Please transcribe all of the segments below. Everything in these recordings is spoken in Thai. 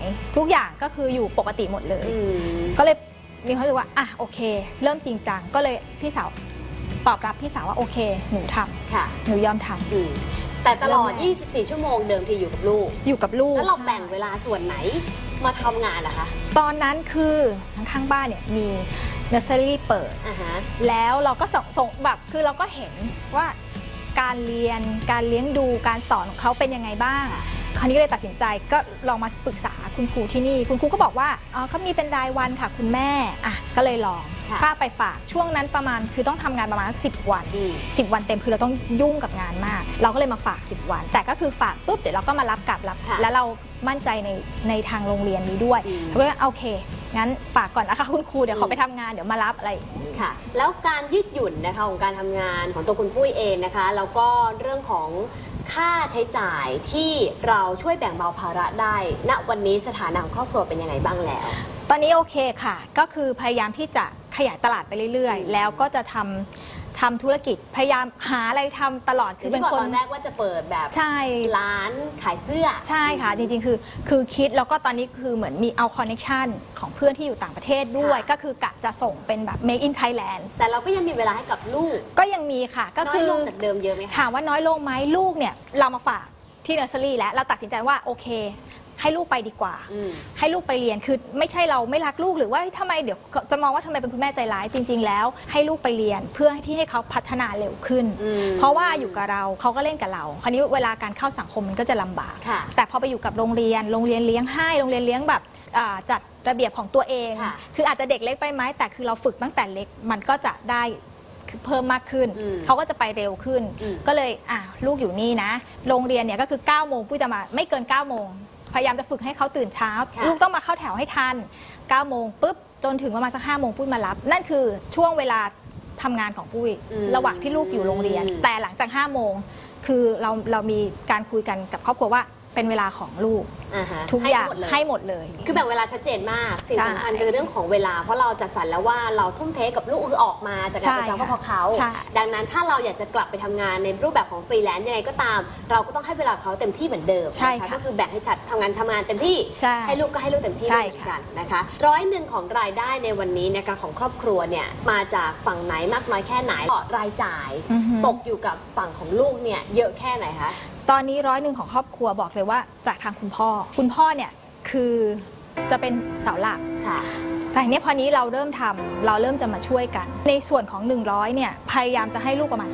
ทุกอย่างก็คืออยู่ปกติหมดเลยก็เลยมีความรู้สึกว่าอ่ะโอเคเริ่มจริงจังก็เลยพี่สาวตอบรับพี่สาวว่าโอเคหนูทำหนูยอมทำแต่ตลอด24 ชั่วโมงเดิมทีอยู่กับลูกแล้วเราแบ่งเวลาส่วนไหนมาทำงานนะคะตอนนั้นคือข้างบ้านเนี่ยมีเนอร์เซอรี่เปิดแล้วเราก็ส่งแบบคือเราก็เห็นว่าการเรียนการเลี้ยงดูการสอนของเขาเป็นยังไงบ้างคราวนี้เลยตัดสินใจก็ลองมาปรึกษาคุณครูที่นี่คุณครูก็บอกว่าอ๋อเขามีเป็นรายวันค่ะคุณแม่อ่ะก็เลยลองกล้าไปฝากช่วงนั้นประมาณคือต้องทำงานประมาณ10 วัน10 วันเต็มคือเราต้องยุ่งกับงานมากเราก็เลยมาฝาก10 วันแต่ก็คือฝากปุ๊บเดี๋ยวเราก็มารับกลับแล้วเรามั่นใจในทางโรงเรียนนี้ด้วยเพราะว่าโอเคงั้นฝากก่อนนะคะคุณครูเดี๋ยวขอไปทำงานเดี๋ยวมารับอะไรค่ะแล้วการยืดหยุ่นนะคะของการทำงานของตัวคุณปุ้ยเองนะคะแล้วก็เรื่องของค่าใช้จ่ายที่เราช่วยแบ่งเบาภาระได้ณวันนี้สถานะของครอบครัวเป็นยังไงบ้างแล้วตอนนี้โอเคค่ะก็คือพยายามที่จะขยายตลาดไปเรื่อยๆแล้วก็จะทำธุรกิจพยายามหาอะไรทำตลอดคือเป็นคนตอนแรกว่าจะเปิดแบบใช่ร้านขายเสื้อใช่ค่ะจริงๆคือคิดแล้วก็ตอนนี้คือเหมือนมีเอาคอนเนคชันของเพื่อนที่อยู่ต่างประเทศด้วยก็คือกะจะส่งเป็นแบบ Make in Thailand แต่เราก็ยังมีเวลาให้กับลูกก็ยังมีค่ะก็คือน้อยลงจากเดิมเยอะไหมคะถามว่าน้อยลงไหมลูกเนี่ยเรามาฝากที่เนอร์เซอรี่แล้วเราตัดสินใจว่าโอเคให้ลูกไปดีกว่าให้ลูกไปเรียนคือไม่ใช่เราไม่รักลูกหรือว่าทำไมเดี๋ยวจะมองว่าทำไมเป็นคุณแม่ใจร้ายจริงๆแล้วให้ลูกไปเรียนเพื่อที่ให้เขาพัฒนาเร็วขึ้นเพราะว่าอยู่กับเราเขาก็เล่นกับเราคราวนี้เวลาการเข้าสังคมมันก็จะลำบากแต่พอไปอยู่กับโรงเรียนเลี้ยงให้โรงเรียนเลี้ยงแบบจัดระเบียบของตัวเองคืออาจจะเด็กเล็กไปไหมแต่คือเราฝึกตั้งแต่เล็กมันก็จะได้เพิ่มมากขึ้นเขาก็จะไปเร็วขึ้นก็เลยลูกอยู่นี่นะโรงเรียนเนี่ยก็คือ9 โมงปุ้ยจะมาไม่เกิน9 โมงพยายามจะฝึกให้เขาตื่นเช้าลูกต้องมาเข้าแถวให้ทัน9 โมงปุ๊บจนถึงประมาณสัก5 โมงปุ้ยมารับนั่นคือช่วงเวลาทำงานของปุ้ยระหว่างที่ลูกอยู่โรงเรียนแต่หลังจาก5 โมงคือเรามีการคุยกันกับครอบครัวว่าเป็นเวลาของลูกทุกอย่างให้หมดเลยคือแบ่งเวลาชัดเจนมากสิ่งสำคัญคือเรื่องของเวลาเพราะเราจัดสรรแล้วว่าเราทุ่มเทกับลูกคือออกมาจากงานประจำก็เพราะเขาดังนั้นถ้าเราอยากจะกลับไปทำงานในรูปแบบของฟรีแลนซ์ยังไงก็ตามเราก็ต้องให้เวลาเขาเต็มที่เหมือนเดิมนะคะก็คือแบ่งให้ชัดทำงานเต็มที่ให้ลูกก็ให้ลูกเต็มที่เหมือนกันนะคะ100ของรายได้ในวันนี้นะคะของครอบครัวเนี่ยมาจากฝั่งไหนมากน้อยแค่ไหนรายจ่ายตกอยู่กับฝั่งของลูกเนี่ยเยอะแค่ไหนคะตอนนี้100ของครอบครัวบอกเลยว่าจากทางคุณพ่อเนี่ยคือจะเป็นเสาหลักแต่เนี้ยพอนี้เราเริ่มทำเราเริ่มจะมาช่วยกันในส่วนของ100เนี่ยพยายามจะให้ลูกประมาณ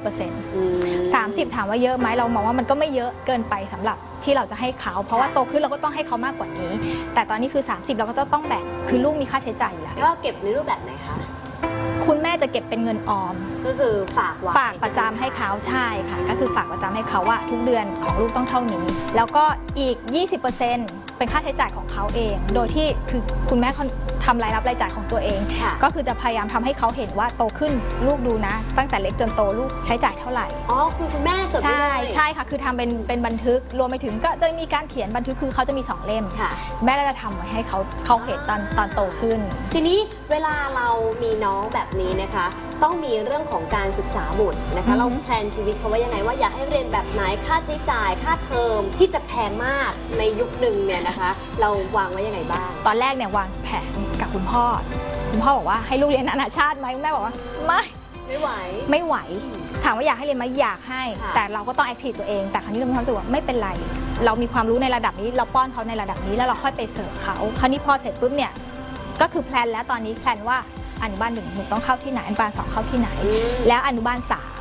30% ถามว่าเยอะไหมเรามองว่ามันก็ไม่เยอะเกินไปสำหรับที่เราจะให้เขาเพราะว่าโตขึ้นเราก็ต้องให้เขามากกว่านี้แต่ตอนนี้คือ30เราก็จะต้องแบ่งคือลูกมีค่าใช้จ่ายอยู่แล้วก็เก็บในรูปแบบไหนคะคุณแม่จะเก็บเป็นเงินออมก็คือฝากประจำให้เขาใช่ค่ะก็คือฝากประจำให้เขาว่าทุกเดือนของลูกต้องเท่านี้แล้วก็อีก 20%เป็นค่าใช้จ่ายของเขาเองโดยที่คือคุณแม่ทำรายรับรายจ่ายของตัวเองก็คือจะพยายามทำให้เขาเห็นว่าโตขึ้นลูกดูนะตั้งแต่เล็กจนโตลูกใช้จ่ายเท่าไหร่คือคุณแม่จดใช่ค่ะคือทำเป็นบันทึกรวมไปถึงก็จะมีการเขียนบันทึกคือเขาจะมี2 เล่มแม่ก็จะทำไว้ให้เขาเห็นตอนโตขึ้นทีนี้เวลาเรามีน้องแบบนี้นะคะต้องมีเรื่องของการศึกษาบุตรนะคะเราแพลนชีวิตเขาไว้ยังไงว่าอยากให้เรียนแบบไหนค่าใช้จ่ายค่าเทอมที่จะแพงมากในยุคหนึ่งเนี่ยนะคะเราวางไว้ยังไงบ้างตอนแรกเนี่ยวางแผนกับคุณพ่อบอกว่าให้ลูกเรียนนานาชาติไหมแม่บอกว่าไม่ไหวถามว่าอยากให้เรียนไหมอยากให้แต่เราก็ต้องแอคทีฟตัวเองแต่ครั้งนี้เรามีความรู้สึกว่าไม่เป็นไรเรามีความรู้ในระดับนี้เราป้อนเขาในระดับนี้แล้วเราค่อยไปเสริมเขาคราวนี้พอเสร็จปุ๊บเนี่ยก็คือแพลนแล้วตอนนี้แพลนว่าอนุบาล1หนูต้องเข้าที่ไหนอนุบาล2เข้าที่ไหนแล้วอนุบาล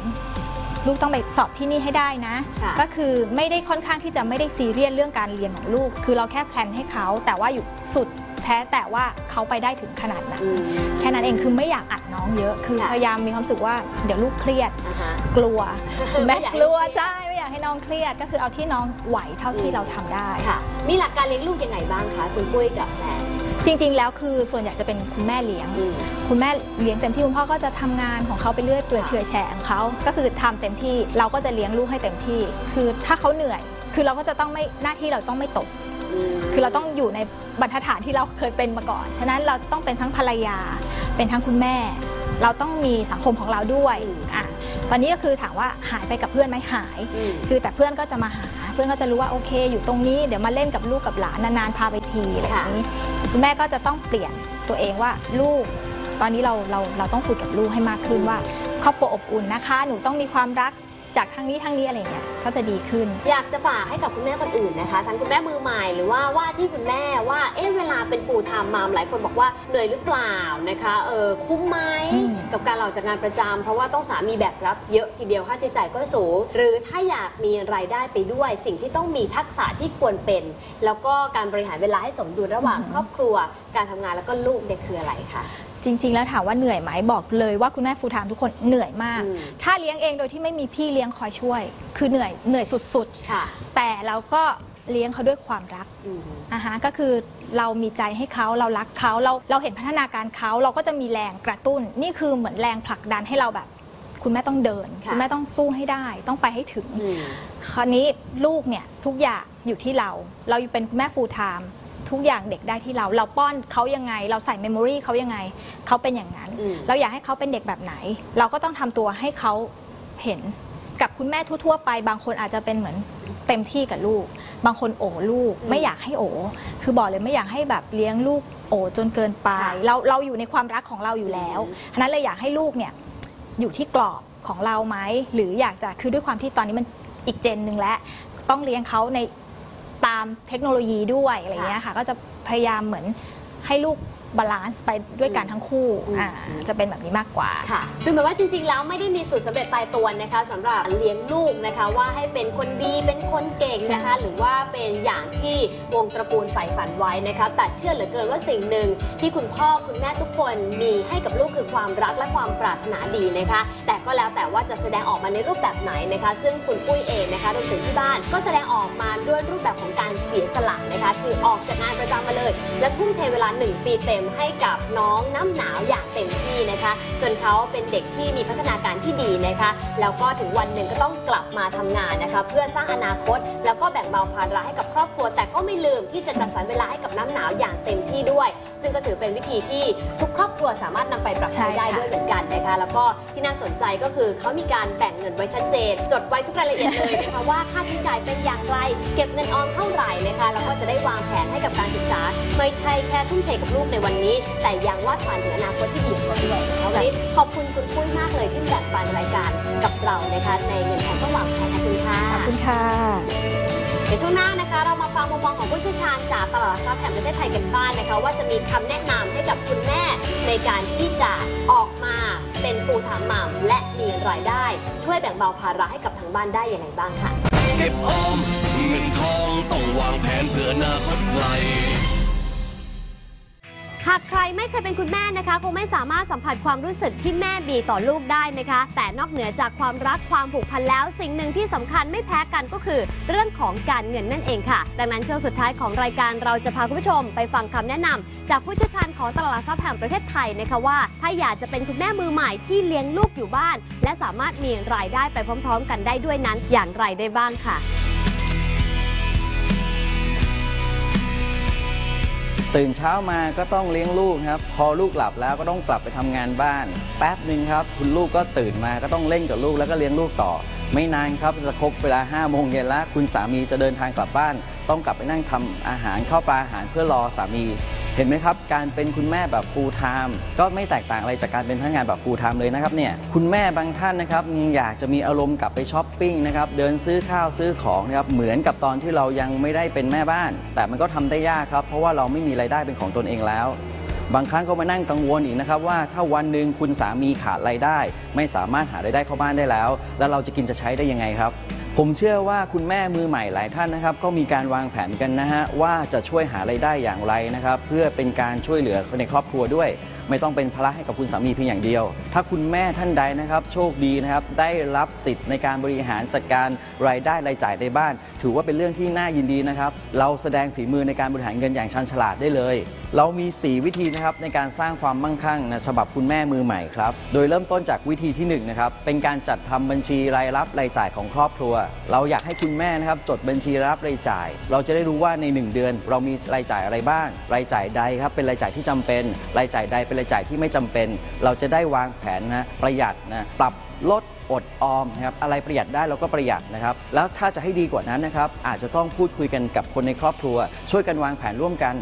3ลูกต้องไปสอบที่นี่ให้ได้นะก็คือไม่ได้ค่อนข้างที่จะไม่ได้ซีเรียสเรื่องการเรียนของลูกคือเราแค่แพลนให้เขาแต่ว่าอยู่สุดแท้แต่ว่าเขาไปได้ถึงขนาดนั้นแค่นั้นเองคือไม่อยากอัดน้องเยอะคือพยายามมีความรู้สึกว่าเดี๋ยวลูกเครียดกลัวแม่กลัวใช่ไม่อยากให้น้องเครียดก็คือเอาที่น้องไหวเท่าที่เราทำได้มีหลักการเลี้ยงลูกยังไงบ้างคะคุณปุ้ยกับแฟนจริงๆแล้วคือส่วนใหญ่จะเป็นคุณแม่เลี้ยงคุณแม่เลี้ยงเต็มที่คุณพ่อก็จะทำงานของเขาไปเรื่อยเปื่อยเฉื่อยแฉะของเขาก็คือทำเต็มที่เราก็จะเลี้ยงลูกให้เต็มที่คือถ้าเขาเหนื่อยคือเราก็จะต้องไม่หน้าที่เราต้องไม่ตกคือเราต้องอยู่ในบรรทัดฐานที่เราเคยเป็นมาก่อนฉะนั้นเราต้องเป็นทั้งภรรยาเป็นทั้งคุณแม่เราต้องมีสังคมของเราด้วยตอนนี้ก็คือถามว่าหายไปกับเพื่อนไหมหายคือแต่เพื่อนก็จะมาหาเพื่อนก็จะรู้ว่าโอเคอยู่ตรงนี้เดี๋ยวมาเล่นกับลูกกับหลานนานๆพาไปทีอะไรอย่างนี้คุณแม่ก็จะต้องเปลี่ยนตัวเองว่าลูกตอนนี้เราต้องคุยกับลูกให้มากขึ้นว่าครอบครัวอบอุ่นนะคะหนูต้องมีความรักจากทางนี้อะไรเงี้ยก็จะดีขึ้นอยากจะฝากให้กับคุณแม่คนอื่นนะคะทั้งคุณแม่มือใหม่หรือว่าที่คุณแม่ว่าเวลาเป็น full time mom หลายคนบอกว่าเหนื่อยหรือเปล่านะคะคุ้มไหมกับการออกจากงานประจำเพราะว่าต้องสามีแบกรับเยอะทีเดียวค่าใช้จ่ายก็สูงหรือถ้าอยากมีรายได้ไปด้วยสิ่งที่ต้องมีทักษะที่ควรเป็นแล้วก็การบริหารเวลาให้สมดุลระหว่างครอบครัวการทำงานแล้วก็ลูกเนี่ยคืออะไรคะจริงๆแล้วถามว่าเหนื่อยไหมบอกเลยว่าคุณแม่ฟูลไทม์ทุกคนเหนื่อยมากถ้าเลี้ยงเองโดยที่ไม่มีพี่เลี้ยงคอยช่วยคือเหนื่อยสุดๆแต่เราก็เลี้ยงเขาด้วยความรักก็คือเรามีใจให้เขาเรารักเขาเราเห็นพัฒนาการเขาเราก็จะมีแรงกระตุ้นนี่คือเหมือนแรงผลักดันให้เราแบบคุณแม่ต้องเดินคุณแม่ต้องสู้ให้ได้ต้องไปให้ถึงคราวนี้ลูกเนี่ยทุกอย่างอยู่ที่เราเป็นคุณแม่ฟูลไทม์ทุกอย่างเด็กได้ที่เราป้อนเขายังไงเราใส่เมมโมรีเขายังไงเขาเป็นอย่างนั้นเราอยากให้เขาเป็นเด็กแบบไหนเราก็ต้องทำตัวให้เขาเห็นกับคุณแม่ทั่วๆไปบางคนอาจจะเป็นเหมือนเต็มที่กับลูกบางคนโอ้ลูกไม่อยากให้โอ้คือบอกเลยไม่อยากให้แบบเลี้ยงลูกโอ้จนเกินไปเราอยู่ในความรักของเราอยู่แล้วฉะนั้นเลยอยากให้ลูกเนี่ยอยู่ที่กรอบของเราไหมหรืออยากจะคือด้วยความที่ตอนนี้มันอีกเจนหนึ่งแล้วต้องเลี้ยงเขาในตามเทคโนโลยีด้วยอะไรเงี้ยค่ะก็จะพยายามเหมือนให้ลูกบาลานซ์ไปด้วยกันทั้งคู่จะเป็นแบบนี้มากกว่าค่ะดูเหมือนว่าจริงๆแล้วไม่ได้มีสูตรสำเร็จตายตัวนะคะสำหรับเลี้ยงลูกนะคะว่าให้เป็นคนดีเป็นคนเก่งนะคะหรือว่าเป็นอย่างที่วงตระกูลใฝ่ฝันไว้นะคะแต่เชื่อเหลือเกินว่าสิ่งหนึ่งที่คุณพ่อคุณแม่ทุกคนมีให้กับลูกคือความรักและความปรารถนาดีนะคะแต่ก็แล้วแต่ว่าจะแสดงออกมาในรูปแบบไหนนะคะซึ่งคุณปุ้ยเองนะคะรวมถึงที่บ้านก็แสดงออกมาด้วยรูปแบบของการเสียสละนะคะคือออกจากงานประจำมาเลยและทุ่มเทเวลา1 ปีเต็มให้กับน้องน้ำหนาวอย่างเต็มที่นะคะจนเขาเป็นเด็กที่มีพัฒนาการที่ดีนะคะแล้วก็ถึงวันหนึ่งก็ต้องกลับมาทำงานนะคะเพื่อสร้างอนาคตแล้วก็แบ่งเบาภาระให้กับครอบครัวแต่ก็ไม่ลืมที่จะจัดสรรเวลาให้กับน้ำหนาวอย่างเต็มที่ด้วยซึ่งก็ถือเป็นวิธีที่ทุกครอบครัวสามารถนำไปปรับใช้ได้ด้วยเหมือนกันนะคะแล้วก็ที่น่าสนใจก็คือเขามีการแบ่งเงินไว้ชัดเจนจดไว้ทุกรายละเอียดเลยนะคะว่าค่าใช้จ่ายเป็นอย่างไรเก็บเงินออมเท่าไหร่นะคะแล้วก็จะได้วางแผนให้กับการศึกษาไม่ใช่แค่ทุ่มเทกับลูกในวันนี้แต่ยังวาดฝันถึงอนาคตที่ดีกว่าด้วยวันนี้ขอบคุณคุณปุ้ยมากเลยที่แบ่งปันรายการกับเรานะคะในเงินทองต้องวางแผนขอบคุณค่ะขอบคุณค่ะในช่วงหน้านะคะเรามาฟังมุมมองของผู้เชี่ยวชาญจากตลาดหลักทรัพย์แห่งประเทศไทยกันบ้างนะคะว่าจะมีคำแนะนำให้กับคุณแม่ในการที่จะออกมาเป็นฟูลไทม์มัมและมีรายได้ช่วยแบ่งเบาภาระให้กับทางบ้านได้อย่างไรบ้างค่ะเก็บออมเงินทองต้องวางแผนเพื่ออนาคตไกลหากใครไม่เคยเป็นคุณแม่นะคะคงไม่สามารถสัมผัสความรู้สึกที่แม่มีต่อลูกได้นะคะแต่นอกเหนือจากความรักความผูกพันแล้วสิ่งหนึ่งที่สำคัญไม่แพ้กันก็คือเรื่องของการเงินนั่นเองค่ะดังนั้นช่วงสุดท้ายของรายการเราจะพาคุณผู้ชมไปฟังคำแนะนำจากผู้เชี่ยวชาญของตลาดหลักทรัพย์แห่งประเทศไทยนะคะว่าถ้าอยากจะเป็นคุณแม่มือใหม่ที่เลี้ยงลูกอยู่บ้านและสามารถมีรายได้ไปพร้อมๆกันได้ด้วยนั้นอย่างไรได้บ้างค่ะตื่นเช้ามาก็ต้องเลี้ยงลูกครับพอลูกหลับแล้วก็ต้องกลับไปทำงานบ้านแป๊บหนึ่งครับคุณลูกก็ตื่นมาก็ต้องเล่นกับลูกแล้วก็เลี้ยงลูกต่อไม่นานครับจะครบเวลา 5 โมงเย็นแล้วคุณสามีจะเดินทางกลับบ้านต้องกลับไปนั่งทำอาหารข้าวปลาอาหารเพื่อรอสามีเห็นไหมครับการเป็นคุณแม่แบบ full time ก็ไม่แตกต่างอะไรจากการเป็นพนักงานแบบ full time เลยนะครับเนี่ยคุณแม่บางท่านนะครับอยากจะมีอารมณ์กลับไปช้อปปิ้งนะครับเดินซื้อข้าวซื้อของนะครับเหมือนกับตอนที่เรายังไม่ได้เป็นแม่บ้านแต่มันก็ทำได้ยากครับเพราะว่าเราไม่มีรายได้เป็นของตนเองแล้วบางครั้งก็มานั่งกังวลอีกนะครับว่าถ้าวันหนึ่งคุณสามีขาดรายได้ไม่สามารถหารายได้เข้าบ้านได้แล้วเราจะกินจะใช้ได้ยังไงครับผมเชื่อว่าคุณแม่มือใหม่หลายท่านนะครับก็มีการวางแผนกันนะฮะว่าจะช่วยหารายได้อย่างไรนะครับเพื่อเป็นการช่วยเหลือคนในครอบครัวด้วยไม่ต้องเป็นภาระให้กับคุณสามีเพียงอย่างเดียวถ้าคุณแม่ท่านใดนะครับโชคดีนะครับได้รับสิทธิ์ในการบริหารจัดการรายได้รายจ่ายในบ้านถือว่าเป็นเรื่องที่น่ายินดีนะครับเราแสดงฝีมือในการบริหารเงินอย่างชันฉลาดได้เลยเรามี4วิธีนะครับในการสร้างความมั่งคั่งนะฉบับคุณแม่มือใหม่ครับโดยเริ่มต้นจากวิธีที่1นะครับเป็นการจัดทำบัญชีรายรับรายจ่ายของครอบครัวเราอยากให้คุณแม่นะครับจดบัญชีรายรับรายจ่ายเราจะได้รู้ว่าใน1เดือนเรามีรายจ่ายอะไรบ้างรายจ่ายใดครับเป็นรายจ่ายที่จำเป็นรายจ่ายใดเป็นรายจ่ายที่ไม่จำเป็นเราจะได้วางแผนนะประหยัดนะปรับลดอดออมนะครับอะไรประหยัดได้เราก็ประหยัดนะครับแล้วถ้าจะให้ดีกว่านั้นนะครับอาจจะต้องพูดคุยกันกับคนในครอบครัวช่วยกันวางแผนร่วมกัน